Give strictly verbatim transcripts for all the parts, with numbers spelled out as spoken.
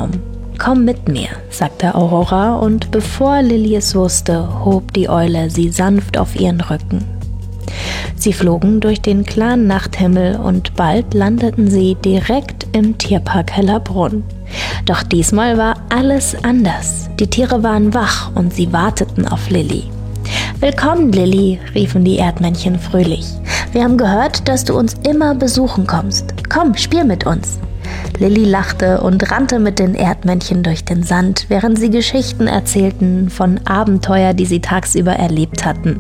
Baum. »Komm mit mir«, sagte Aurora, und bevor Lilly es wusste, hob die Eule sie sanft auf ihren Rücken. Sie flogen durch den klaren Nachthimmel und bald landeten sie direkt im Tierpark Hellerbrunn. Doch diesmal war alles anders. Die Tiere waren wach und sie warteten auf Lilly. »Willkommen, Lilly«, riefen die Erdmännchen fröhlich. »Wir haben gehört, dass du uns immer besuchen kommst. Komm, spiel mit uns.« Lilly lachte und rannte mit den Erdmännchen durch den Sand, während sie Geschichten erzählten von Abenteuern, die sie tagsüber erlebt hatten.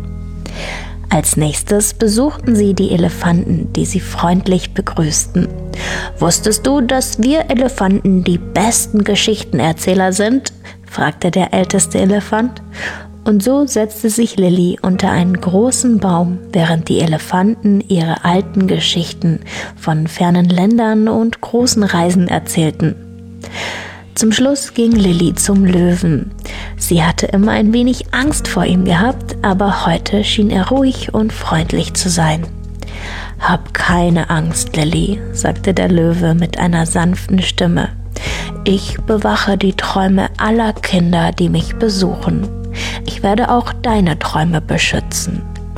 Als nächstes besuchten sie die Elefanten, die sie freundlich begrüßten. »Wusstest du, dass wir Elefanten die besten Geschichtenerzähler sind?« fragte der älteste Elefant. Und so setzte sich Lilly unter einen großen Baum, während die Elefanten ihre alten Geschichten von fernen Ländern und großen Reisen erzählten. Zum Schluss ging Lilly zum Löwen. Sie hatte immer ein wenig Angst vor ihm gehabt, aber heute schien er ruhig und freundlich zu sein. »Hab keine Angst, Lilly«, sagte der Löwe mit einer sanften Stimme. »Ich bewache die Träume aller Kinder, die mich besuchen. Ich werde auch deine Träume beschützen.«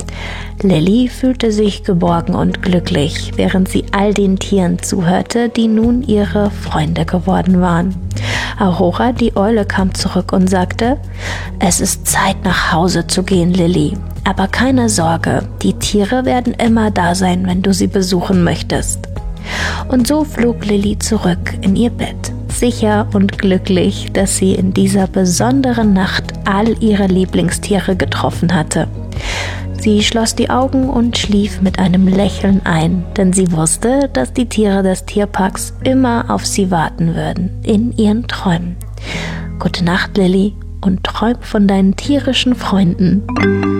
Lilly fühlte sich geborgen und glücklich, während sie all den Tieren zuhörte, die nun ihre Freunde geworden waren. Aurora, die Eule, kam zurück und sagte: »Es ist Zeit, nach Hause zu gehen, Lilly. Aber keine Sorge, die Tiere werden immer da sein, wenn du sie besuchen möchtest.« Und so flog Lilly zurück in ihr Bett, sicher und glücklich, dass sie in dieser besonderen Nacht all ihre Lieblingstiere getroffen hatte. Sie schloss die Augen und schlief mit einem Lächeln ein, denn sie wusste, dass die Tiere des Tierparks immer auf sie warten würden, in ihren Träumen. Gute Nacht, Lilly, und träum von deinen tierischen Freunden.